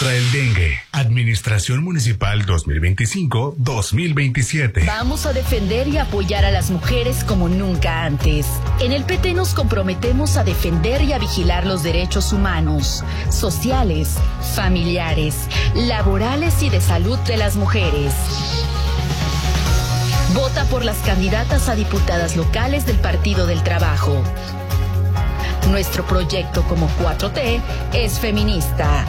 contra el dengue. Administración Municipal 2025-2027. Vamos a defender y apoyar a las mujeres como nunca antes. En el PT nos comprometemos a defender y a vigilar los derechos humanos, sociales, familiares, laborales y de salud de las mujeres. Vota por las candidatas a diputadas locales del Partido del Trabajo. Nuestro proyecto como 4T es feminista.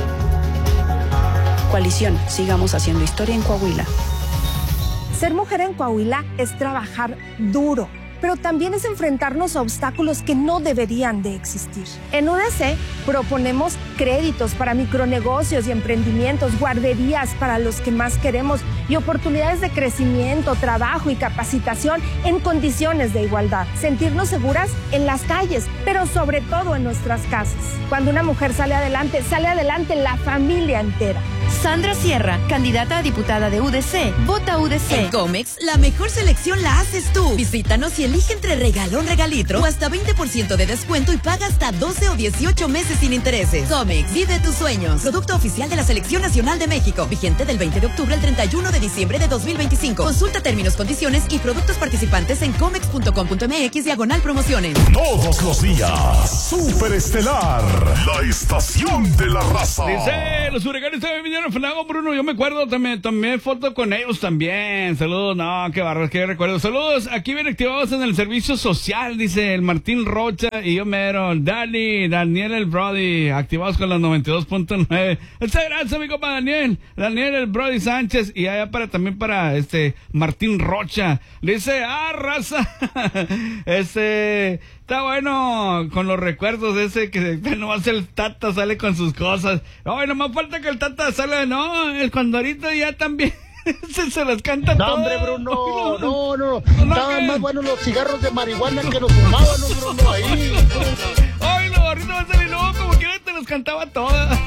Coalición, sigamos haciendo historia en Coahuila. Ser mujer en Coahuila es trabajar duro, pero también es enfrentarnos a obstáculos que no deberían de existir. En UDC proponemos créditos para micronegocios y emprendimientos, guarderías para los que más queremos y oportunidades de crecimiento, trabajo y capacitación en condiciones de igualdad. Sentirnos seguras en las calles, pero sobre todo en nuestras casas. Cuando una mujer sale adelante la familia entera. Sandra Sierra, candidata a diputada de UDC. Vota UDC. En Comex, la mejor selección la haces tú. Visítanos y elige entre regalón, regalitro o hasta 20% de descuento y paga hasta 12 o 18 meses sin intereses. Comex, vive tus sueños. Producto oficial de la Selección Nacional de México. Vigente del 20 de octubre al 31 de diciembre de 2025. Consulta términos, condiciones y productos participantes en comex.com.mx/promociones. Todos los días, Superestelar, la estación de la raza. Dice, los huracanes también vinieron a Flago, Bruno. Yo me acuerdo, tomé foto con ellos también. Saludos, no, qué barros, qué recuerdo. Saludos, aquí bien activados en el servicio social, dice el Martín Rocha y yo mero. Daniel el Brody, activados con las 92.9. Muchas gracias, mi compa Daniel el Brody Sánchez. Y allá también para Martín Rocha. Le dice, raza. Está bueno con los recuerdos que nomás el Tata sale con sus cosas. No, nomás falta que el Tata salga, no, el Condorito ya también se las canta todo. No, hombre, Bruno, no. Estaban más buenos los cigarros de marihuana que nos fumábamos, Bruno, ahí. Ay, los gorritos van a salir luego, como quiera te los cantaba todas.